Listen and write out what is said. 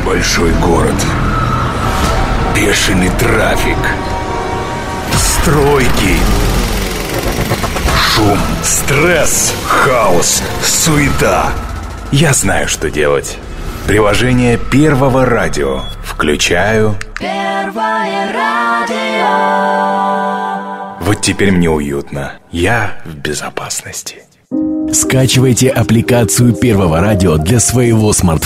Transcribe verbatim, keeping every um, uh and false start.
Большой город. Бешеный трафик. Стройки. Шум. Стресс. Хаос. Суета. Я знаю, что делать. Приложение Первого радио. Включаю. Первое радио. Вот теперь мне уютно. Я в безопасности. Скачивайте аппликацию Первого радио для своего смартфона.